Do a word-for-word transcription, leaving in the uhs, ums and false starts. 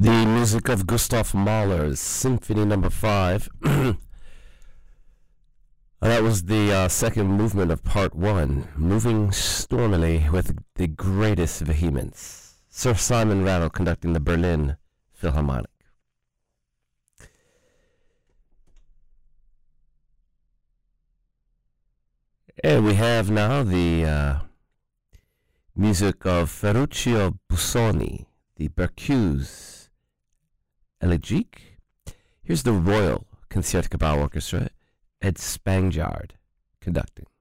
The music of Gustav Mahler's Symphony Number Five. That was the uh, second movement of Part One, moving stormily with the greatest vehemence. Sir Simon Rattle conducting the Berlin Philharmonic. And we have now the uh, music of Ferruccio Busoni, the Berceuse Elegiac. Here's the Royal Concertgebouw Orchestra, Ed Spangjard conducting.